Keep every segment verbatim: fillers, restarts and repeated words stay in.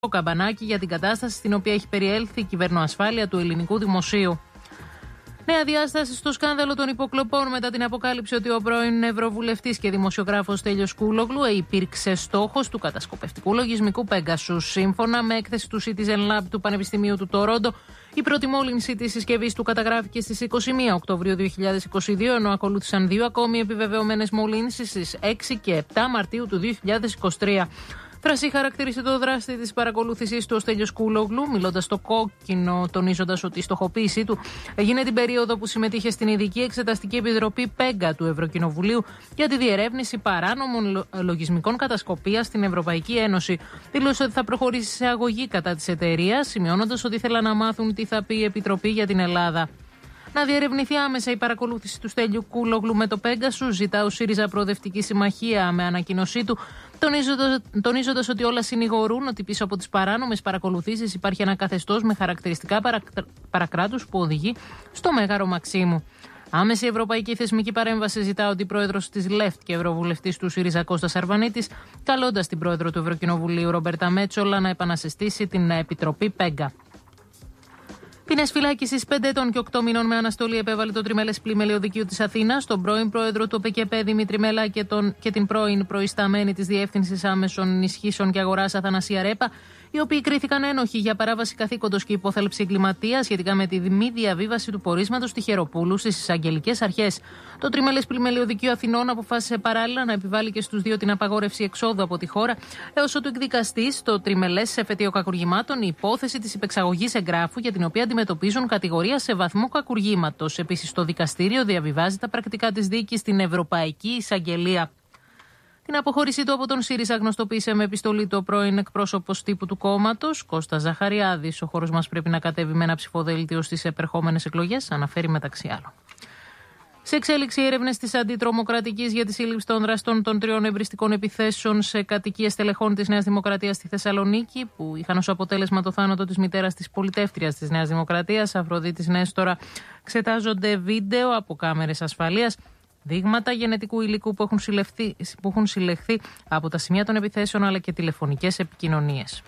καμπανάκι για την κατάσταση στην οποία έχει περιέλθει η κυβερνοασφάλεια του ελληνικού δημοσίου. Νέα διάσταση στο σκάνδαλο των υποκλοπών μετά την αποκάλυψη ότι ο πρώην Ευρωβουλευτής και δημοσιογράφος Στέλιος Κούλογλου υπήρξε στόχος του κατασκοπευτικού λογισμικού Pegasus. Σύμφωνα με έκθεση του Citizen Lab του Πανεπιστημίου του Τορόντο, η πρώτη μόλυνση της συσκευής του καταγράφηκε στις είκοσι μία Οκτωβρίου δύο χιλιάδες είκοσι δύο, ενώ ακολούθησαν δύο ακόμη επιβεβαιωμένες μολύνσεις στις έξι και επτά Μαρτίου του δύο χιλιάδες είκοσι τρία. Φρασί χαρακτήρισε το δράστη της παρακολούθησης του ο Στέλιος Κούλογλου, μιλώντας στο κόκκινο, τονίζοντας ότι η στοχοποίησή του έγινε την περίοδο που συμμετείχε στην Ειδική Εξεταστική Επιτροπή ΠΕΓΚΑ του Ευρωκοινοβουλίου για τη διερεύνηση παράνομων λογισμικών κατασκοπίας στην Ευρωπαϊκή Ένωση. Δήλωσε ότι θα προχωρήσει σε αγωγή κατά της εταιρείας, σημειώνοντας ότι ήθελαν να μάθουν τι θα πει η Επιτροπή για την Ελλάδα. Να διερευνηθεί άμεσα η παρακολούθηση του Στέλιου Κούλογλου με το Pegasus, ζητά ο ΣΥΡΙΖΑ Προοδευτική Συμμαχία με ανακοίνωσή του, τονίζοντας ότι όλα συνηγορούν ότι πίσω από τις παράνομες παρακολουθήσεις υπάρχει ένα καθεστώς με χαρακτηριστικά παρακράτους που οδηγεί στο Μέγαρο Μαξίμου. Άμεση ευρωπαϊκή θεσμική παρέμβαση ζητά ο αντιπρόεδρος της ΛΕΦΤ και ευρωβουλευτής του ΣΥΡΙΖΑ Κώστας Αρβανίτης, καλώντας την πρόεδρο του Ευρωκοινοβουλίου Ρομπέρτα Μέτσολα να επανασυστήσει την Επιτροπή ΠΕΓΚΑ. Ποινές φυλάκισης πέντε ετών και οκτώ μηνών με αναστολή επέβαλε το τριμελές πλημελείο δικείου της Αθήνας στον πρώην πρόεδρο του ΟΠΕΚΕΠΕ Δημήτρη Μέλα και, τον, και την πρώην προϊσταμένη της Διεύθυνσης Άμεσων Ενισχύσεων και Αγοράς Αθανασία Ρέπα, οι οποίοι κρίθηκαν ένοχοι για παράβαση καθήκοντος και υπόθαλψη εγκληματίας σχετικά με τη μη διαβίβαση του πορίσματος Τυχεροπούλου στις εισαγγελικές αρχές. Το τριμελές πλημελείο δικείου Αθηνών αποφάσισε παράλληλα να επιβάλλει και στους δύο την απαγόρευση εξόδου από τη χώρα, έως ότου εκδικαστεί στο τριμελές εφετείο κακουργημάτων η υπόθεση της υπεξαγωγής εγγράφου για την οποία αντιμετωπίζουν κατηγορία σε βαθμό κακουργήματος. Επίσης, το δικαστήριο διαβιβάζει τα πρακτικά της δίκης στην Ευρωπαϊκή Εισαγγελία. Την αποχώρησή του από τον ΣΥΡΙΖΑ γνωστοποίησε με επιστολή το πρώην εκπρόσωπος τύπου του κόμματος, Κώστας Ζαχαριάδης. Ο χώρος μας πρέπει να κατέβει με ένα ψηφοδέλτιο στις επερχόμενες εκλογές, αναφέρει μεταξύ άλλων. Σε εξέλιξη, οι έρευνες της Αντιτρομοκρατικής για τη σύλληψη των δραστών των τριών εμπριστικών επιθέσεων σε κατοικίες στελεχών της Νέας Δημοκρατίας στη Θεσσαλονίκη, που είχαν ως αποτέλεσμα το θάνατο της μητέρας της πολιτεύτριας της Νέας Δημοκρατίας, Αφροδίτης Νέστορα, εξετάζονται βίντεο από κάμερες ασφαλείας, δείγματα γενετικού υλικού που έχουν, που έχουν συλλεχθεί από τα σημεία των επιθέσεων, αλλά και τηλεφωνικές επικοινωνίες.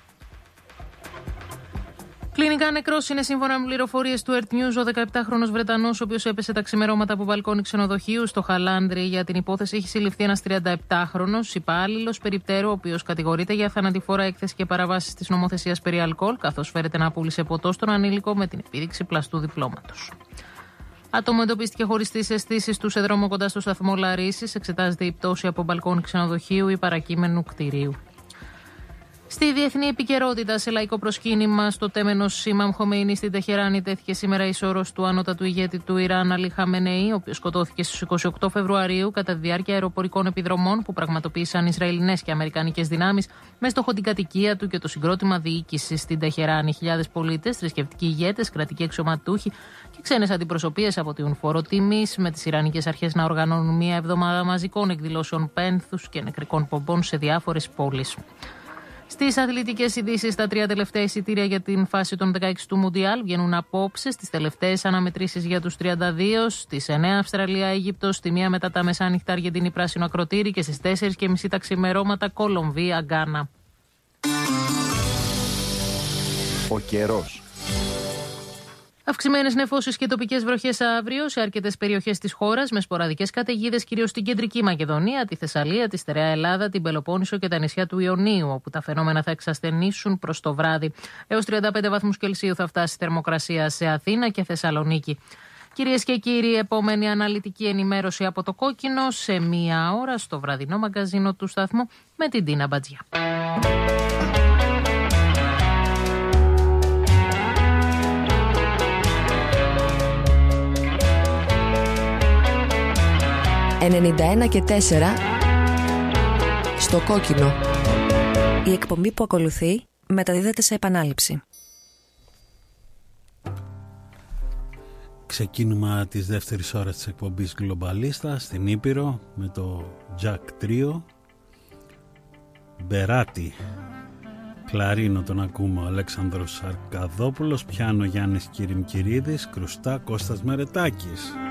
Κλινικά νεκρός είναι, σύμφωνα με πληροφορίες του Earth News, ο δεκαεπτάχρονος Βρετανός, ο οποίος έπεσε τα ξημερώματα από μπαλκόνι ξενοδοχείου στο Χαλάνδρι. Για την υπόθεση έχει συλληφθεί ένας τριανταεπτάχρονος υπάλληλος περιπτέρου, ο οποίος κατηγορείται για θανατηφόρα έκθεση και παραβάσεις της νομοθεσίας περί αλκοόλ, καθώς φέρεται να πούλησε ποτό στον ανήλικο με την επίδειξη πλαστού διπλώματος. Άτομο εντοπίστηκε χωρίς τις αισθήσεις του σε δρόμο κοντά στο σταθμό Λαρίσης. Εξετάζεται η πτώση από μπαλκόνι ξενοδοχείου ή παρακείμενου κτηρίου. Στη διεθνή επικαιρότητα, σε λαϊκό προσκύνημα στο τέμενος Ιμάμ Χομεϊνί στην Τεχεράνη, τέθηκε σήμερα η σώρος του ανώτατου ηγέτη του Ιράν, Αλί Χαμενεϊ, ο οποίος σκοτώθηκε στις είκοσι οκτώ Φεβρουαρίου κατά τη διάρκεια αεροπορικών επιδρομών που πραγματοποίησαν Ισραηλινές και Αμερικανικές δυνάμεις με στόχο την κατοικία του και το συγκρότημα διοίκησης στην Τεχεράνη. Χιλιάδες πολίτες, θρησκευτικοί ηγέτες, κρατικοί αξιωματούχοι και ξένες αντιπροσωπείες αποτείουν φόρο τιμής, με τις Ιρανικές αρχές να οργανώνουν μία εβδομάδα μαζικών εκδηλώσεων πένθους και νεκρικών πομπών σε διάφορες πόλεις. Στις αθλητικές ειδήσεις, τα τρία τελευταία εισιτήρια για την φάση των δεκαέξι του Μουντιάλ βγαίνουν απόψε στις τελευταίες αναμετρήσεις για τους τριάντα δύο, στις εννέα Αυστραλία-Αίγυπτος, στη μία μετά τα μεσάνυχτα Αργεντινή Πράσινο Ακροτήρι και στις τέσσερις και μισή τα ξημερώματα Κολομβία-Γκάνα. Ο καιρός. Αυξημένες νεφώσεις και τοπικές βροχές αύριο σε αρκετές περιοχές της χώρας, με σποραδικές καταιγίδες κυρίως στην κεντρική Μακεδονία, τη Θεσσαλία, τη Στερεά Ελλάδα, την Πελοπόννησο και τα νησιά του Ιωνίου, όπου τα φαινόμενα θα εξασθενήσουν προς το βράδυ. Έως τριάντα πέντε βαθμούς Κελσίου θα φτάσει η θερμοκρασία σε Αθήνα και Θεσσαλονίκη. Κυρίες και κύριοι, επόμενη αναλυτική ενημέρωση από το Κόκκινο σε μία ώρα στο βραδινό μαγκαζίνο του σταθμού με την Τίνα Μπατζιά. ενενήντα ένα και τέσσερα στο Κόκκινο. Η εκπομπή που ακολουθεί μεταδίδεται σε επανάληψη. Ξεκίνημα της δεύτερης ώρας της εκπομπής Γκλομπαλίστα στην Ήπειρο με το Jack Trio. Μπεράτη, κλαρίνο τον ακούμε ο Αλέξανδρος Αρκαδόπουλος, πιάνο Γιάννης Κυριμκυρίδης, κρουστά Κώστας Μερετάκης.